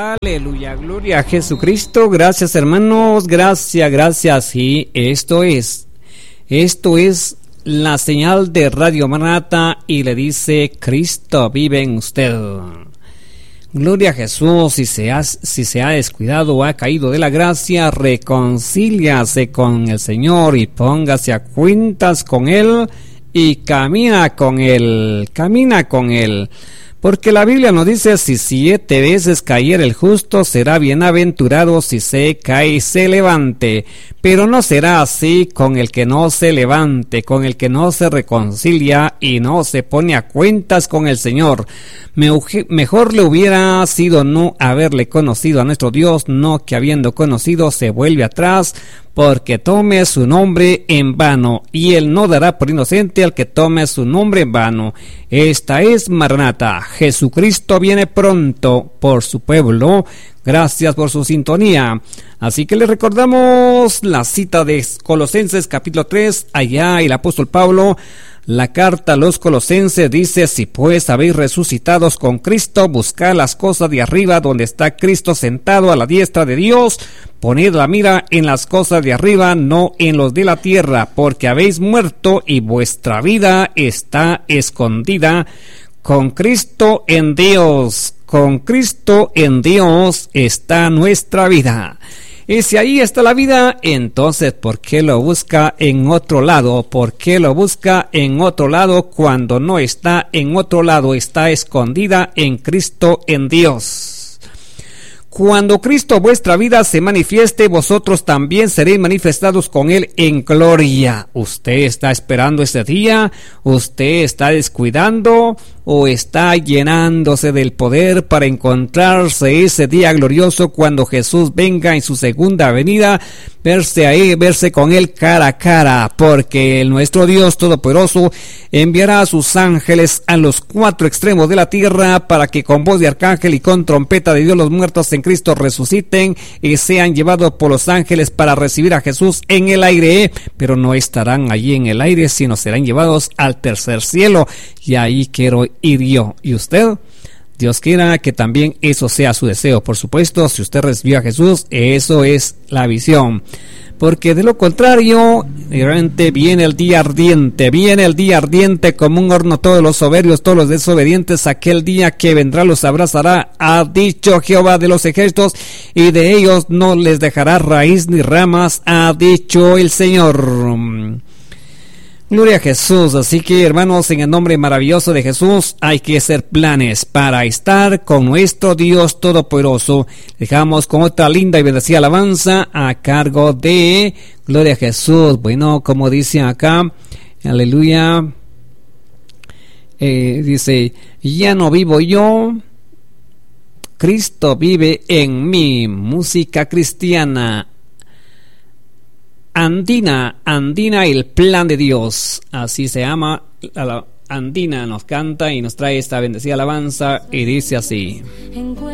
Aleluya, gloria a Jesucristo. Gracias, hermanos, gracias. Sí, esto es la señal de Radio Maranatha y le dice: Cristo vive en usted. Gloria a Jesús. Si se ha descuidado o ha caído de la gracia, reconcíliase con el Señor y póngase a cuentas con Él y camina con Él. Porque la Biblia nos dice: si 7 veces cayere el justo, será bienaventurado si se cae y se levante. Pero no será así con el que no se levante, con el que no se reconcilia y no se pone a cuentas con el Señor. Mejor le hubiera sido no haberle conocido a nuestro Dios, no que habiendo conocido se vuelve atrás, porque tome su nombre en vano, y Él no dará por inocente al que tome su nombre en vano. Esta es Maranatha. Jesucristo viene pronto por su pueblo. Gracias por su sintonía. Así que les recordamos la cita de Colosenses capítulo 3. Allá el apóstol Pablo, la carta a los Colosenses, dice: si pues habéis resucitados con Cristo, buscad las cosas de arriba, donde está Cristo sentado a la diestra de Dios. Poned la mira en las cosas de arriba, no en los de la tierra, porque habéis muerto y vuestra vida está escondida con Cristo en Dios. Con Cristo en Dios está nuestra vida. Y si ahí está la vida, entonces ¿por qué lo busca en otro lado? ¿Por qué lo busca en otro lado cuando no está en otro lado? Está escondida en Cristo en Dios. Cuando Cristo vuestra vida se manifieste, vosotros también seréis manifestados con Él en gloria. ¿Usted está esperando ese día? ¿Usted está descuidando o está llenándose del poder para encontrarse ese día glorioso cuando Jesús venga en su segunda venida? Verse con Él cara a cara, porque nuestro Dios Todopoderoso enviará a sus ángeles a los 4 extremos de la tierra para que con voz de arcángel y con trompeta de Dios los muertos en Cristo resuciten y sean llevados por los ángeles para recibir a Jesús en el aire. Pero no estarán allí en el aire, sino serán llevados al tercer cielo, y ahí quiero ir yo. ¿Y usted? Dios quiera que también eso sea su deseo. Por supuesto, si usted recibió a Jesús, eso es la visión. Porque de lo contrario, realmente viene el día ardiente como un horno, todos los soberbios, todos los desobedientes, aquel día que vendrá los abrazará, ha dicho Jehová de los ejércitos, y de ellos no les dejará raíz ni ramas, ha dicho el Señor. Gloria a Jesús. Así que, hermanos, en el nombre maravilloso de Jesús hay que hacer planes para estar con nuestro Dios Todopoderoso. Dejamos con otra linda y bendecida alabanza a cargo de Gloria a Jesús. Bueno, como dice acá, aleluya, dice: ya no vivo yo, Cristo vive en mí. Música cristiana. Andina, el plan de Dios, así se llama. Andina nos canta y nos trae esta bendecida alabanza y dice así: